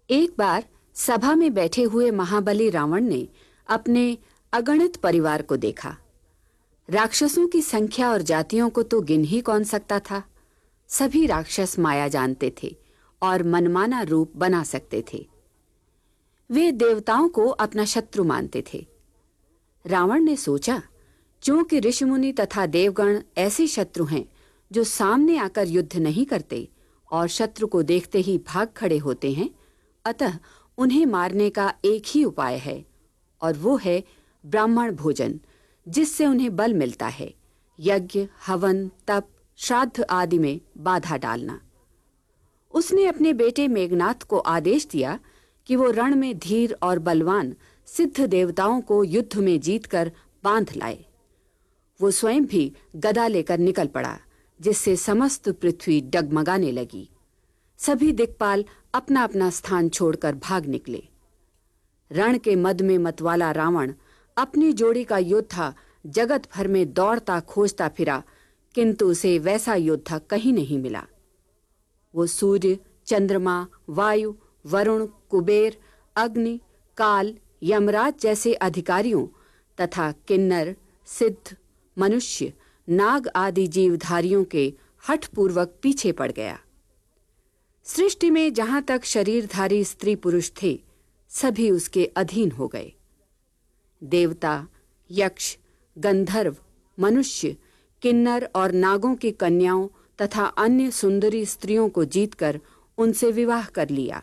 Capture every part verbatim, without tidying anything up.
एक बार सभा में बैठे हुए महाबली रावण ने अपने अगणित परिवार को देखा। राक्षसों की संख्या और जातियों को तो गिन ही कौन सकता था। सभी राक्षस माया जानते थे और मनमाना रूप बना सकते थे। वे देवताओं को अपना शत्रु मानते थे। रावण ने सोचा, क्योंकि ऋषिमुनि तथा देवगण ऐसे शत्रु हैं जो सामने आकर युद्ध नहीं करते और शत्रु को देखते ही भाग खड़े होते हैं, अतः उन्हें मारने का एक ही उपाय है और वो है ब्राह्मण भोजन, जिससे उन्हें बल मिलता है। यज्ञ, हवन, तप, श्राद्ध आदि में बाधा डालना। उसने अपने बेटे मेघनाथ को आदेश दिया कि वो रण में धीर और बलवान सिद्ध देवताओं को युद्ध में जीतकर बांध लाए। वो स्वयं भी गदा लेकर निकल पड़ा, जिससे समस्त पृथ्वी डगमगाने लगी। सभी दिक्पाल अपना अपना स्थान छोड़कर भाग निकले। रण के मद में मतवाला रावण अपनी जोड़ी का योद्धा जगत भर में दौड़ता खोजता फिरा, किंतु उसे वैसा योद्धा कहीं नहीं मिला। वो सूर्य, चंद्रमा, वायु, वरुण, कुबेर, अग्नि, काल, यमराज जैसे अधिकारियों तथा किन्नर, सिद्ध, मनुष्य, नाग आदि जीवधारियों के हठपूर्वक पीछे पड़ गया। सृष्टि में जहां तक शरीरधारी स्त्री पुरुष थे, सभी उसके अधीन हो गए। देवता, यक्ष, गंधर्व, मनुष्य, किन्नर और नागों की कन्याओं तथा अन्य सुंदरी स्त्रियों को जीतकर उनसे विवाह कर लिया।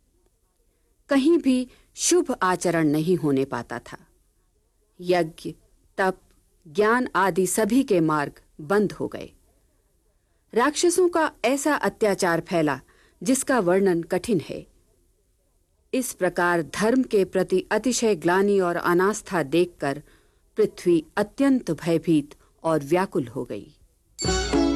कहीं भी शुभ आचरण नहीं होने पाता था। यज्ञ, तप, ज्ञान आदि सभी के मार्ग बंद हो गए। राक्षसों का ऐसा अत्याचार फैला जिसका वर्णन कठिन है। इस प्रकार धर्म के प्रति अतिशय ग्लानि और अनास्था देखकर पृथ्वी अत्यंत भयभीत और व्याकुल हो गई।